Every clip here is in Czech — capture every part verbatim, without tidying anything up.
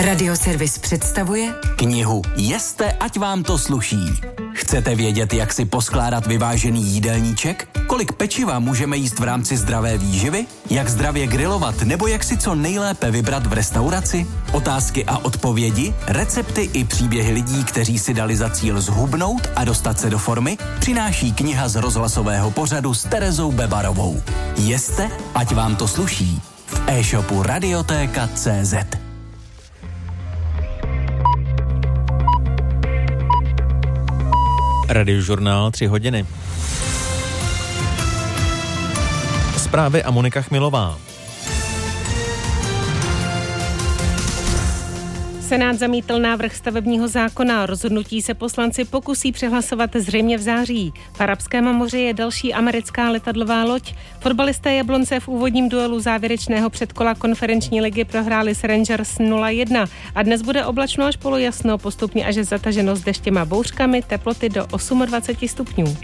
Radioservis představuje knihu Jeste, ať vám to sluší. Chcete vědět, jak si poskládat vyvážený jídelníček? Kolik pečiva můžeme jíst v rámci zdravé výživy? Jak zdravě grilovat nebo jak si co nejlépe vybrat v restauraci? Otázky a odpovědi, recepty i příběhy lidí, kteří si dali za cíl zhubnout a dostat se do formy, přináší kniha z rozhlasového pořadu s Terezou Bebarovou. Jeste, ať vám to sluší. V e-shopu Radiotéka tečka cé zet. Radiožurnál tři hodiny. Zprávy a Monika Chmilová. Senát zamítl návrh stavebního zákona. Rozhodnutí se poslanci pokusí přehlasovat zřejmě v září. V Arabském moři je další americká letadlová loď. Fotbalisté Jablonce v úvodním duelu závěrečného předkola konferenční ligy prohráli s Rangers nula jedna. A dnes bude oblačno až polojasno, postupně až zataženo s deštěm a bouřkami, teploty do dvacet osm stupňů.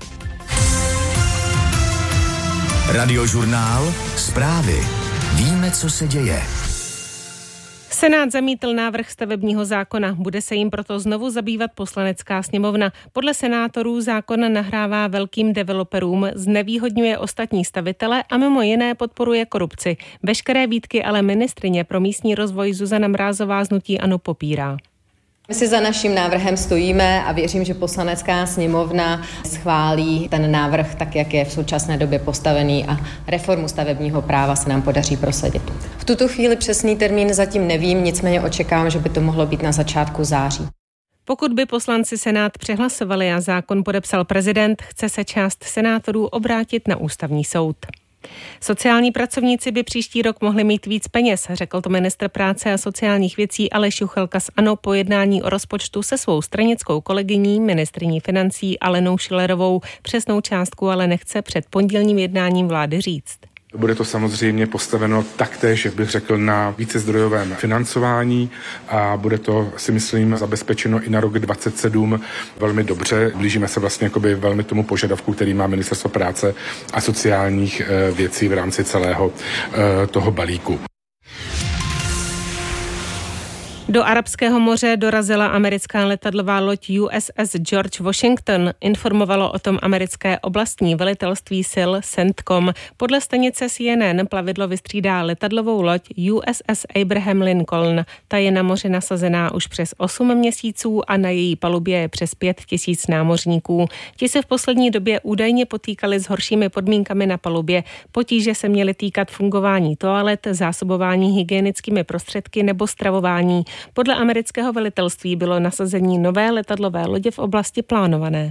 Radiožurnál, zprávy. Víme, co se děje. Senát zamítl návrh stavebního zákona. Bude se jim proto znovu zabývat poslanecká sněmovna. Podle senátorů zákon nahrává velkým developerům, znevýhodňuje ostatní stavitele a mimo jiné podporuje korupci. Veškeré výtky ale ministryně pro místní rozvoj Zuzana Mrázová z hnutí ANO popírá. My si za naším návrhem stojíme a věřím, že poslanecká sněmovna schválí ten návrh tak, jak je v současné době postavený a reformu stavebního práva se nám podaří prosadit. V tuto chvíli přesný termín zatím nevím, nicméně očekávám, že by to mohlo být na začátku září. Pokud by poslanci Senát přehlasovali a zákon podepsal prezident, chce se část senátorů obrátit na ústavní soud. Sociální pracovníci by příští rok mohli mít víc peněz, řekl to ministr práce a sociálních věcí Aleš Juchelka z ANO po jednání o rozpočtu se svou stranickou kolegyní, ministryní financí Alenou Schillerovou. Přesnou částku ale nechce před pondělním jednáním vlády říct. Bude to samozřejmě postaveno taktéž, jak bych řekl, na vícezdrojovém financování a bude to, si myslím, zabezpečeno i na rok dvacet sedm velmi dobře. Blížíme se vlastně jakoby velmi tomu požadavku, který má Ministerstvo práce a sociálních věcí v rámci celého toho balíku. Do Arabského moře dorazila americká letadlová loď U S S George Washington, informovalo o tom americké oblastní velitelství sil CENTCOM. Podle stanice C N N plavidlo vystřídá letadlovou loď U S S Abraham Lincoln. Ta je na moři nasazená už přes osm měsíců a na její palubě je přes pět tisíc námořníků. Ti se v poslední době údajně potýkali s horšími podmínkami na palubě. Potíže se měly týkat fungování toalet, zásobování hygienickými prostředky nebo stravování. Podle amerického velitelství bylo nasazení nové letadlové lodě v oblasti plánované.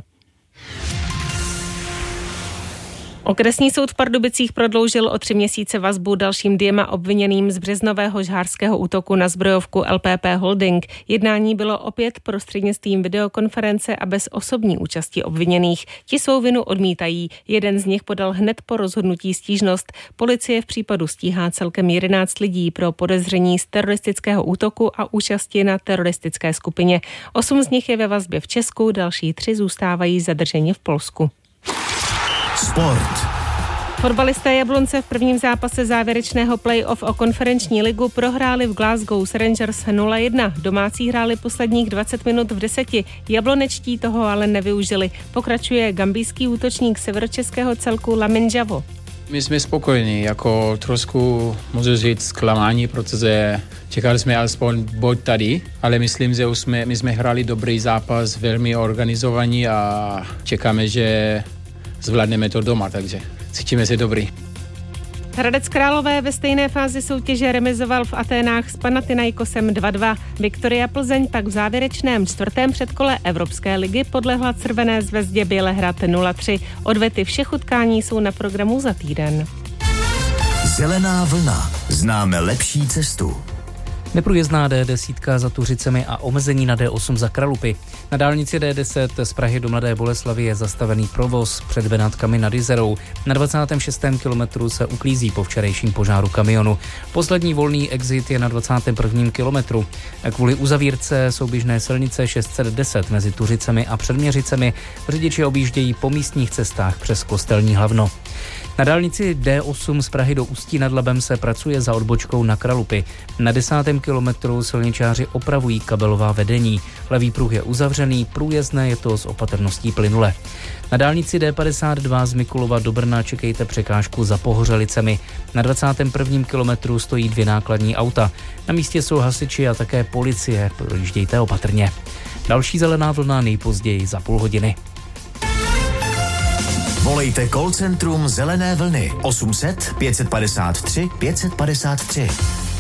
Okresní soud v Pardubicích prodloužil o tři měsíce vazbu dalším dvěma obviněným z březnového žhářského útoku na zbrojovku L P P Holding. Jednání bylo opět prostřednictvím videokonference a bez osobní účasti obviněných. Ti svou vinu odmítají. Jeden z nich podal hned po rozhodnutí stížnost. Policie v případu stíhá celkem jedenáct lidí pro podezření z teroristického útoku a účasti na teroristické skupině. Osm z nich je ve vazbě v Česku, další tři zůstávají zadrženi v Polsku. Sport. Fotbalisté Jablonce v prvním zápase závěrečného play-off o konferenční ligu prohráli v Glasgow s Rangers nula jedna. Domácí hráli posledních dvacet minut v deseti. Jablonečtí toho ale nevyužili. Pokračuje gambijský útočník severočeského celku Lamin Javo. My jsme spokojení, jako trošku můžu říct zklamání, protože čekali jsme alespoň bod tady, ale myslím, že už jsme, my jsme hráli dobrý zápas, velmi organizovaný a čekáme, že zvládneme to doma, takže cítíme se dobrý. Hradec Králové ve stejné fázi soutěže remizoval v Aténách s Panathinaikosem dva dva. Viktoria Plzeň pak v závěrečném čtvrtém předkole Evropské ligy podlehla Červené zvezdě Bělehrad nula tři. Odvety všech utkání jsou na programu za týden. Zelená vlna. Známe lepší cestu. Neprůjezdná D deset za Tuřicemi a omezení na D osm za Kralupy. Na dálnici D deset z Prahy do Mladé Boleslavi je zastavený provoz před Benátkami nad Jizerou. Na dvacátém šestém kilometru se uklízí po včerejším požáru kamionu. Poslední volný exit je na dvacátém prvním kilometru. Kvůli uzavírce souběžné silnice šest set deset mezi Tuřicemi a Předměřicemi řidiči objíždějí po místních cestách přes Kostelní Hlavno. Na dálnici D osm z Prahy do Ústí nad Labem se pracuje za odbočkou na Kralupy. Na desátém kilometru silničáři opravují kabelová vedení. Levý pruh je uzavřený, průjezdné je to s opatrností plynule. Na dálnici D padesát dva z Mikulova do Brna čekejte překážku za Pohořelicemi. Na dvacátém prvním kilometru stojí dvě nákladní auta. Na místě jsou hasiči a také policie, projíždějte opatrně. Další zelená vlna nejpozději za půl hodiny. Volejte call centrum Zelené vlny osm set pět padesát tři pět padesát tři.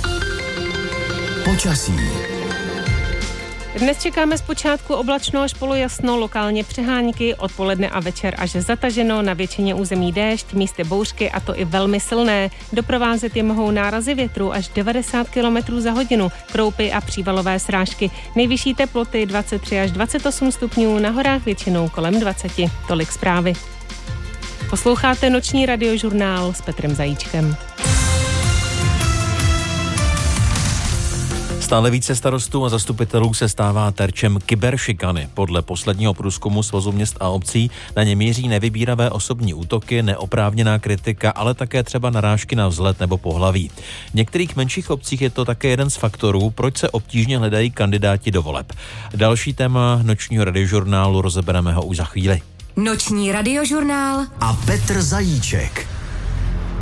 Počasí. Dnes čekáme zpočátku oblačno až polojasno, lokálně přehánky, odpoledne a večer až zataženo, na většině území déšť, místy bouřky a to i velmi silné. Doprovázet je mohou nárazy větru až devadesát kilometrů za hodinu, kroupy a přívalové srážky. Nejvyšší teploty dvacet tři až dvacet osm stupňů, na horách většinou kolem dvacet. Tolik zprávy. Posloucháte noční radiožurnál s Petrem Zajíčkem. Stále více starostů a zastupitelů se stává terčem kyberšikany. Podle posledního průzkumu Svazu měst a obcí na ně míří nevybíravé osobní útoky, neoprávněná kritika, ale také třeba narážky na vzhled nebo pohlaví. V některých menších obcích je to také jeden z faktorů, proč se obtížně hledají kandidáti do voleb. Další téma nočního radiožurnálu rozebereme ho už za chvíli. Noční radiožurnál A Petr Zajíček.